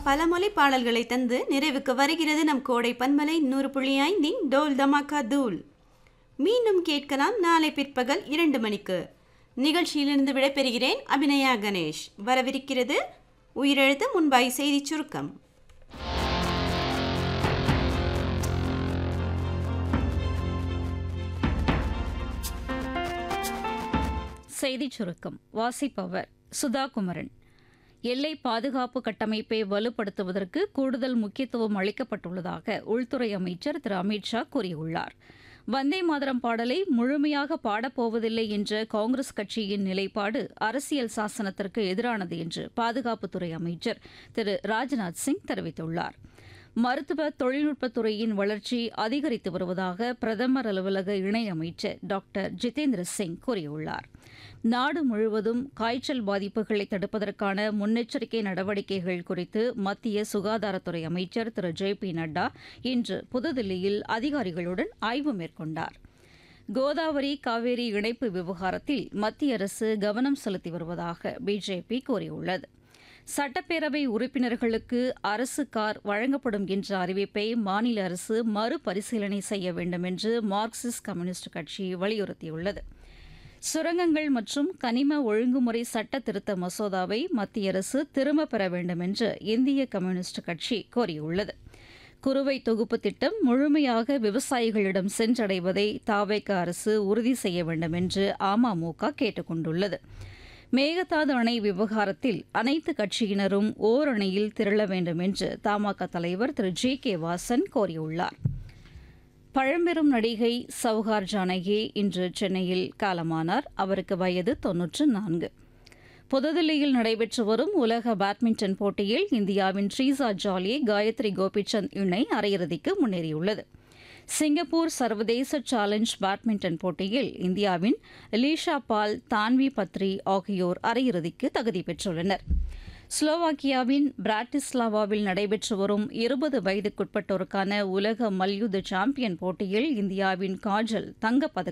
பல மொழி பாடல்களை தந்து நிறைவுக்கு வருகிறது நம் கோடை பன்மலை 100.5 டோல் தமாக்கா தூள். மீண்டும் கேட்கலாம் நாளை பிற்பகல் 2 மணிக்கு. நிகழ்ச்சியிலிருந்து விடைபெறுகிறேன். அபிநயா கணேஷ். வரவிருக்கிறது உயிரெழுத்து முன்பாய் செய்தி சுருக்கம். செய்திச் சுருக்கம் வாசிப்பவர் சுதா குமரன். எல்லை பாதுகாப்பு கட்டமைப்பை வலுப்படுத்துவதற்கு கூடுதல் முக்கியத்துவம் அளிக்கப்பட்டுள்ளதாக உள்துறை அமைச்சர் திரு அமித்ஷா கூறியுள்ளார். வந்தே மாதரம் பாடலை முழுமையாக பாடப்போவதில்லை என்ற காங்கிரஸ் கட்சியின் நிலைப்பாடு அரசியல் சாசனத்திற்கு எதிரானது என்று பாதுகாப்புத்துறை அமைச்சர் திரு ராஜ்நாத் சிங் தெரிவித்துள்ளார். மருத்துவ தொழில்நுட்பத்துறையின் வளர்ச்சி அதிகரித்து வருவதாக பிரதமர் அலுவலக இணையமைச்சர் டாக்டர் ஜிதேந்திர சிங் கூறியுள்ளார். நாடு முழுவதும் காய்ச்சல் பாதிப்புகளை தடுப்பதற்கான முன்னெச்சரிக்கை நடவடிக்கைகள் குறித்து மத்திய சுகாதாரத்துறை அமைச்சர் திரு ஜே.பி. நட்டா இன்று புதுதில்லியில் அதிகாரிகளுடன் ஆய்வு மேற்கொண்டார். கோதாவரி காவேரி இணைப்பு விவகாரத்தில் மத்திய அரசு கவனம் செலுத்தி வருவதாக பிஜேபி கூறியுள்ளது. சட்டப்பேரவை உறுப்பினர்களுக்கு அரசு கார் வழங்கப்படும் என்ற அறிவிப்பை மாநில அரசு மறுபரிசீலனை செய்ய வேண்டும் என்று மார்க்சிஸ்ட் கம்யூனிஸ்ட் கட்சி வலியுறுத்தியுள்ளது. சுரங்கங்கள் மற்றும் கனிம ஒழுங்குமுறை சட்ட திருத்த மசோதாவை மத்திய அரசு திரும்பப் பெற வேண்டும் என்று இந்திய கம்யூனிஸ்ட் கட்சி கோரியுள்ளது. குறுவை தொகுப்பு திட்டம் முழுமையாக விவசாயிகளிடம் சென்றடைவதை தாவேக அரசு உறுதி செய்ய வேண்டும் என்று அமமுக கேட்டுக் கொண்டுள்ளது. மேகதாது அணை விவகாரத்தில் அனைத்து கட்சியினரும் ஓரணியில் திரள வேண்டும் என்று தமாக தலைவர் திரு ஜி.கே. வாசன் கோரியுள்ளார். பழம்பெரும் நடிகை சௌகார் ஜானகி இன்று சென்னையில் காலமானார். அவருக்கு வயது 94. புதுதில்லியில் நடைபெற்று வரும் உலக பேட்மிண்டன் போட்டியில் இந்தியாவின் ட்ரீசா ஜாலி காயத்ரி கோபிச்சந்த் இணை அரையிறுதிக்கு முன்னேறியுள்ளது. சிங்கப்பூர் சர்வதேச சேலஞ்ச் பேட்மிண்டன் போட்டியில் இந்தியாவின் லீஷா பால், தான்வி பத்ரி ஆகியோர் அரையிறுதிக்கு தகுதி பெற்றுள்ளனர். ஸ்லோவாக்கியாவின் பிராட்டிஸ்லாவாவில் நடைபெற்று வரும் 20 வயதுக்குட்பட்டோருக்கான உலக மல்யுத்த சாம்பியன் போட்டியில் இந்தியாவின் காஜல் தங்கப்பதக்கம்